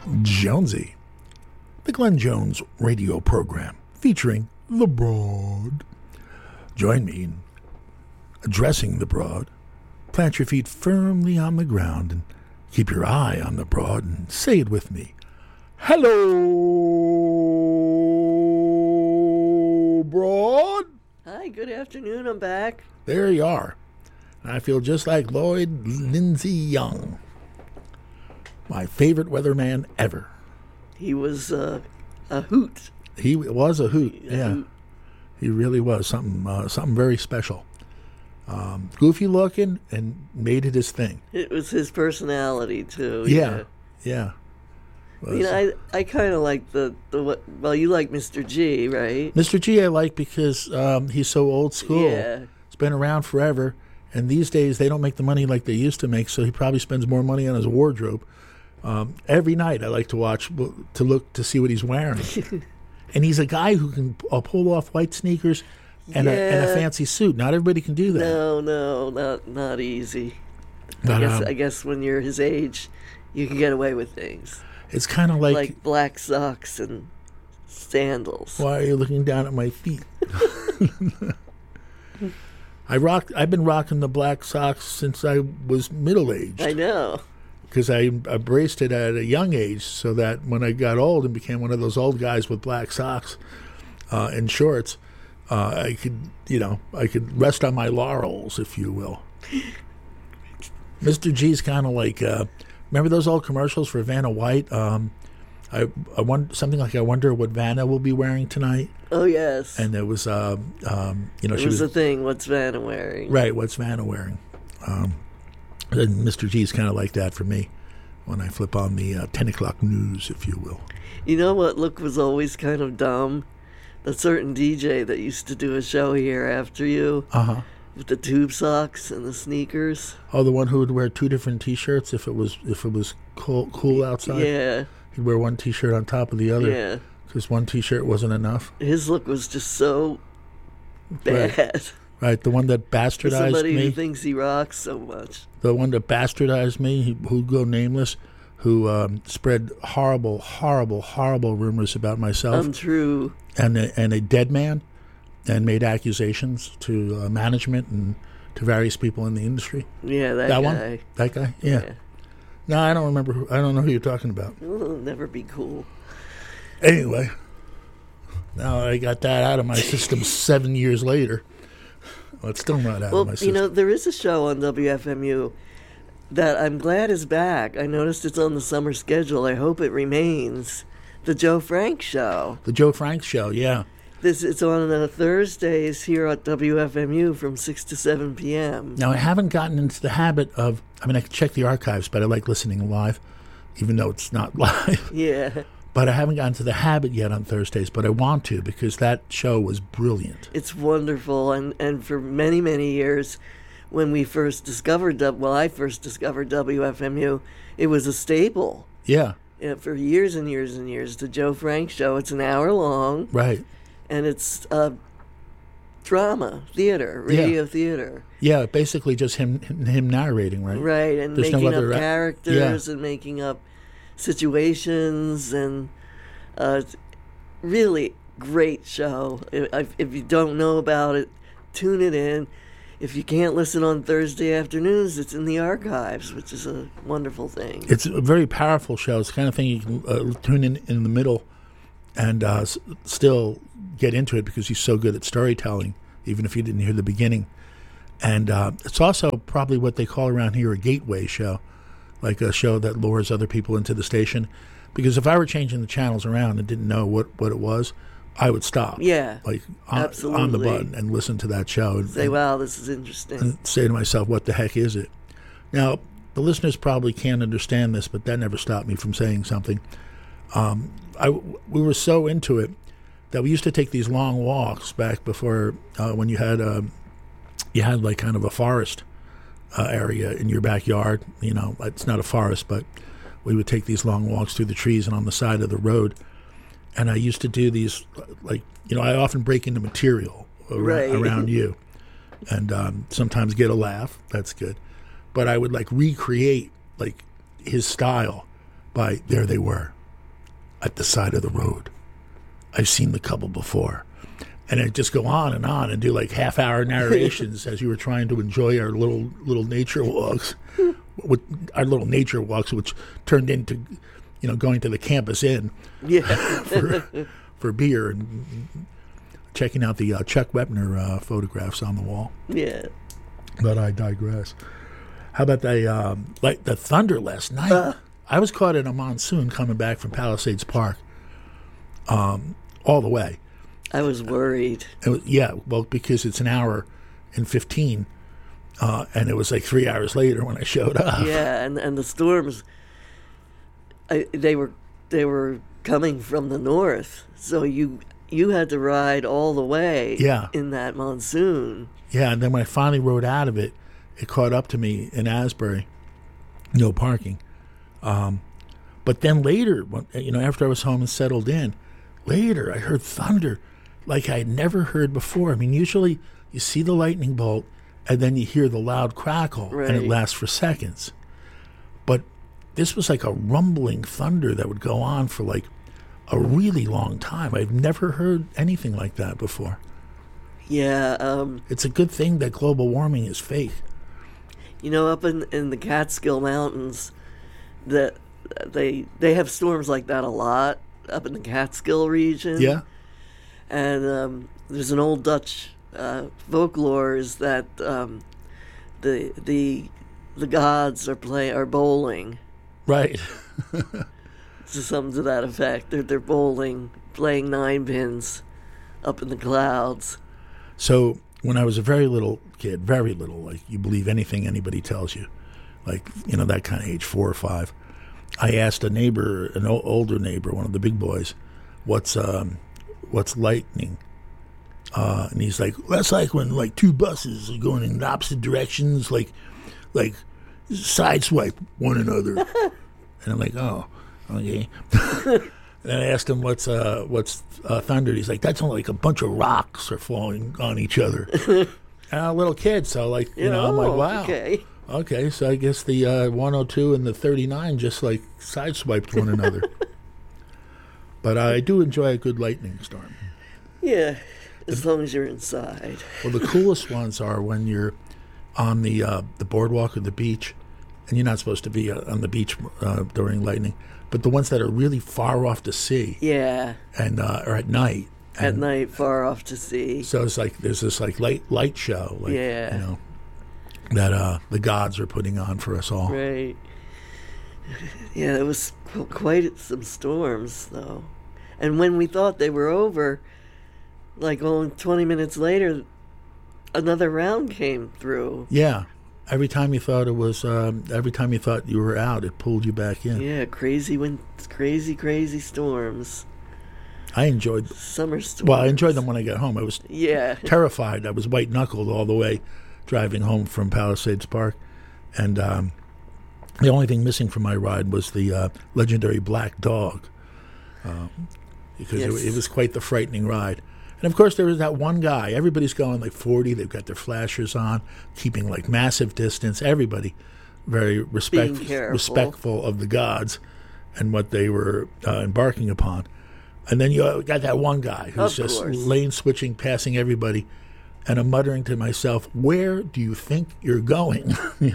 Jonesy, the Glenn Jones radio program featuring the Broad. Join me in addressing the Broad. Plant your feet firmly on the ground and keep your eye on the Broad and say it with me. Hello, Broad. Hi, good afternoon. I'm back. There you are. I feel just like Lloyd Lindsay Young, my favorite weatherman ever. He was a hoot. He was a hoot, yeah. He really was something very special. Goofy looking and made it his thing. It was his personality too. Yeah. You know, I kind of like the you like Mr. G, right? Mr. G I like because he's so old school. Yeah. He's been around forever, and these days they don't make the money like they used to make, so he probably spends more money on his wardrobe. Every night I like to watch to see what he's wearing. And he's a guy who can pull off white sneakers and a fancy suit. Not everybody can do that. No, not easy. I guess when you're his age, you can get away with things. It's kind of like black socks and sandals. Why are you looking down at my feet? I've been rocking the black socks since I was middle-aged. I know. Because I embraced it at a young age, so that when I got old and became one of those old guys with black socks and shorts, I could rest on my laurels, if you will. Mr. G's kind of like, remember those old commercials for Vanna White? I wonder, something like, I wonder what Vanna will be wearing tonight. Oh yes. And there was, it was a thing. What's Vanna wearing? Right. What's Vanna wearing? And Mr. G's kind of like that for me when I flip on the 10 o'clock news, if you will. You know what look was always kind of dumb? A certain DJ that used to do a show here after you. Uh-huh. With the tube socks and the sneakers. Oh, the one who would wear two different T-shirts if it was cool outside? Yeah. He'd wear one T-shirt on top of the other. Yeah. Because one T-shirt wasn't enough. His look was just so bad. Right, the one that bastardized somebody me. Who thinks he rocks so much. The one that bastardized me, who'd go nameless, who spread horrible, horrible, horrible rumors about myself. Untrue. And a dead man, and made accusations to management and to various people in the industry. Yeah, that guy. One? That guy? Yeah. No, I don't remember. I don't know who you're talking about. It'll never be cool. Anyway, now I got that out of my system 7 years later. Well, it's still not out of my system. You know, there is a show on WFMU that I'm glad is back. I noticed it's on the summer schedule. I hope it remains. The Joe Frank Show. The Joe Frank Show, yeah. It's on Thursdays here at WFMU from 6 to 7 p.m. Now, I haven't gotten into the habit of, I can check the archives, but I like listening live, even though it's not live. Yeah. But I haven't gotten to the habit yet on Thursdays, but I want to because that show was brilliant. It's wonderful, and for many, many years, when we first discovered, I first discovered WFMU, it was a staple. Yeah. For years and years and years, the Joe Frank Show. It's an hour long. Right. And it's drama, theater, radio theater. Yeah, basically just him narrating, right? Right, and there's making up characters and making up situations, and really great show. If you don't know about it, tune it in. If you can't listen on Thursday afternoons, it's in the archives, which is a wonderful thing. It's a very powerful show. It's the kind of thing you can tune in the middle and still get into it because he's so good at storytelling, even if you didn't hear the beginning. And it's also probably what they call around here a gateway show, like a show that lures other people into the station. Because if I were changing the channels around and didn't know what it was, I would stop. Yeah, absolutely. On the button and listen to that show. And say, wow, this is interesting. And say to myself, what the heck is it? Now, the listeners probably can't understand this, but that never stopped me from saying something. We were so into it that we used to take these long walks back before when you had like kind of a forest area in your backyard. You know, it's not a forest, but we would take these long walks through the trees and on the side of the road. And I used to do these, I often break into material around you. And sometimes get a laugh. That's good. But I would recreate his style by There They Were. at the side of the road. I've seen the couple before. And I'd just go on and do like half-hour narrations as you were trying to enjoy our little nature walks, which turned into, going to the Campus Inn for beer and checking out the Chuck Wepner photographs on the wall. Yeah. But I digress. How about the thunder last night? I was caught in a monsoon coming back from Palisades Park, all the way. I was worried. Because it's an hour and 15, and it was like 3 hours later when I showed up. Yeah, and the storms, they were coming from the north, so you had to ride all the way. In that monsoon. Yeah, and then when I finally rode out of it, it caught up to me in Asbury, no parking. But then later, after I was home and settled in, later I heard thunder like I had never heard before. I mean, usually you see the lightning bolt and then you hear the loud crackle, and it lasts for seconds. But this was like a rumbling thunder that would go on for like a really long time. I've never heard anything like that before. Yeah. It's a good thing that global warming is fake. Up in the Catskill Mountains, that they have storms like that a lot up in the Catskill region. Yeah. And there's an old Dutch folklore is that the gods are bowling. Right. So something to that effect. They're bowling, playing nine pins up in the clouds. So when I was a very little kid, very little, like you believe anything anybody tells you, like, that kind of age, 4 or 5, I asked a neighbor, an older neighbor, one of the big boys, what's lightning? And he's like, that's like when like two buses are going in opposite directions, like sideswipe one another. And I'm like, oh, okay. And I asked him what's thunder. He's like, that's only like a bunch of rocks are falling on each other. And I'm a little kid, so like, I'm like, wow. Okay, so I guess the 102 and the 39 just like sideswiped one another. But I do enjoy a good lightning storm. Yeah, as long as you're inside. Well, the coolest ones are when you're on the boardwalk or the beach, and you're not supposed to be on the beach during lightning, but the ones that are really far off to sea. Yeah. And or at night. At night, far off to sea. So it's like there's this like light show. Like, yeah. That the gods are putting on for us all. Right. Yeah, it was quite some storms, though. And when we thought they were over, like only 20 minutes later, another round came through. Yeah. Every time you thought you were out, it pulled you back in. Yeah, crazy storms. I enjoyed summer storms. Well, I enjoyed them when I got home. I was terrified. I was white-knuckled all the way driving home from Palisades Park. And the only thing missing from my ride was the legendary black dog. Because it was quite the frightening ride. And, of course, there was that one guy. Everybody's going like 40. They've got their flashers on, keeping like massive distance. Everybody very respectful of the gods and what they were embarking upon. And then you got that one guy who's just lane switching, passing everybody. And I'm muttering to myself, where do you think you're going?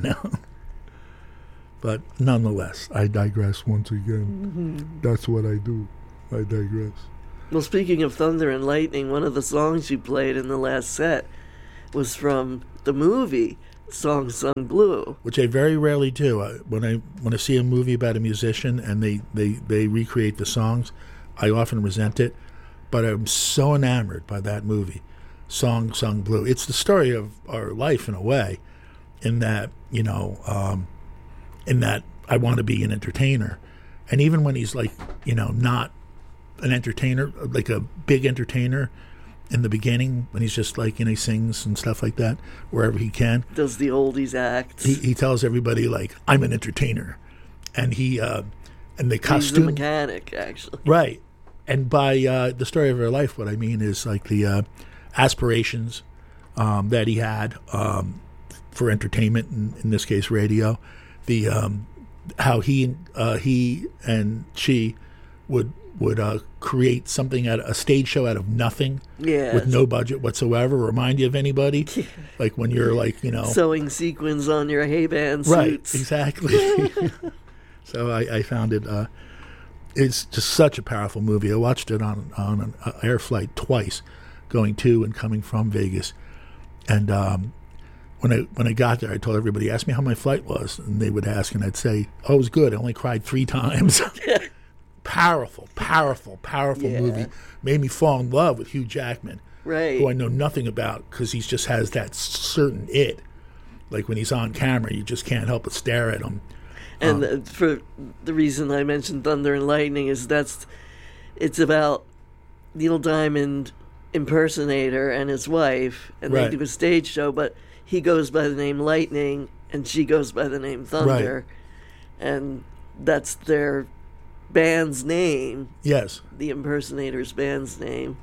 But nonetheless, I digress once again. Mm-hmm. That's what I do. I digress. Well, speaking of thunder and lightning, one of the songs you played in the last set was from the movie Song Sung Blue, which I very rarely do. When I see a movie about a musician and they recreate the songs, I often resent it. But I'm so enamored by that movie, Song Sung Blue. It's the story of our life in a way, in that I want to be an entertainer, and even when he's like not an entertainer, like a big entertainer in the beginning, when he's just like, he sings and stuff like that wherever he can. Does the oldies acts. He tells everybody, like, I'm an entertainer. And and the costume. He's the mechanic, actually. Right. And by the story of her life, what I mean is like the aspirations that he had for entertainment, in this case radio, the how he and she would would create something at a stage show out of nothing, Yes. with no budget whatsoever. Remind you of anybody? Like when you're like, Sewing sequins on your hay band right? suits. Exactly. So I found it. It's just such a powerful movie. I watched it on an air flight twice, going to and coming from Vegas, and when I got there, I told everybody, ask me how my flight was, and they would ask, and I'd say, oh, it was good. I only cried 3 times. Powerful Yeah. movie. Made me fall in love with Hugh Jackman, Right. who I know nothing about because he just has that certain it. Like when he's on camera, you just can't help but stare at him. And for the reason I mentioned Thunder and Lightning is it's about Neil Diamond impersonator and his wife, and Right. they do a stage show, but he goes by the name Lightning and she goes by the name Thunder, and that's their band's name, Yes. the impersonator's band's name.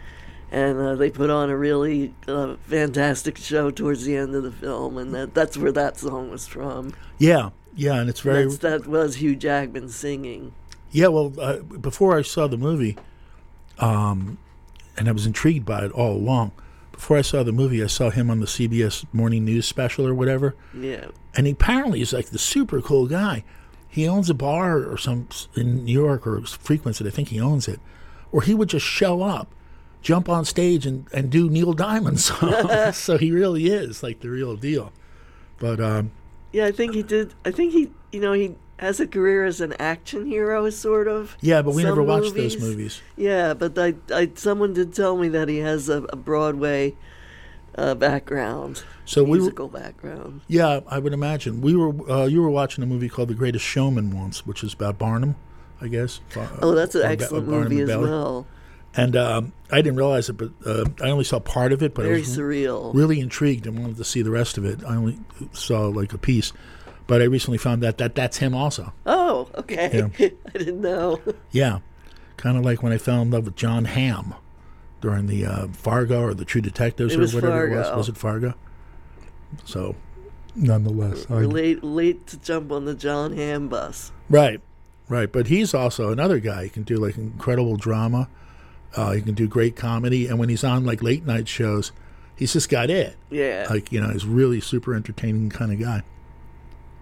And they put on a really fantastic show towards the end of the film, and that's where that song was from. Yeah, and it's very... That was Hugh Jackman singing. Yeah, well, before I saw the movie, and I was intrigued by it all along, before I saw the movie, I saw him on the CBS Morning News special or whatever, Yeah. and apparently he's like the super cool guy. He owns a bar or some in New York, or frequents it, I think he owns it, where he would just show up, jump on stage, and do Neil Diamond songs. So he really is like the real deal. But Yeah, I think he did. I think he has a career as an action hero, sort of. yeah, but we Some never watched those movies. Yeah, but someone did tell me that he has a Broadway background, So musical background. Yeah, I would imagine. You were watching a movie called The Greatest Showman once, which is about Barnum, I guess. Oh, that's an Or excellent Barnum movie and as Bailey. well. And I didn't realize it, but I only saw part of it. But Very I was surreal. really intrigued and wanted to see the rest of it. I only saw like a piece, but I recently found that's him also. Oh, okay. Yeah. I didn't know. Yeah, kind of like when I fell in love with John Hamm during the Fargo or the True Detectives It or was whatever it was. Fargo. Was it Fargo? So, nonetheless, Late to jump on the John Hamm bus. Right. But he's also another guy. He can do like incredible drama. He can do great comedy, and when he's on like late night shows, he's just got it. Yeah. Like he's really super entertaining kind of guy.